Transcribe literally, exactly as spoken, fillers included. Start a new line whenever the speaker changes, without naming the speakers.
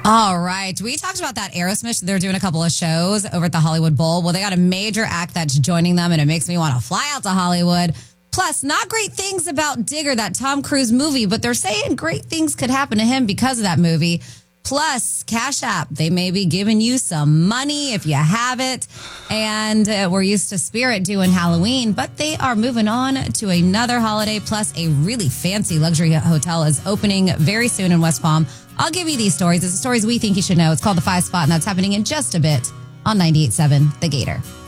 All right. We talked about that Aerosmith. They're doing a couple of shows over at the Hollywood Bowl. Well, they got a major act that's joining them, and it makes me want to fly out to Hollywood. Plus, not great things about Digger, that Tom Cruise movie, but they're saying great things could happen to him because of that movie. Plus, Cash App, they may be giving you some money if you have it. And uh, we're used to Spirit doing Halloween, but they are moving on to another holiday. Plus, a really fancy luxury hotel is opening very soon in West Palm. I'll give you these stories. It's the stories we think you should know. It's called The Five Spot, and that's happening in just a bit on ninety-eight point seven The Gator.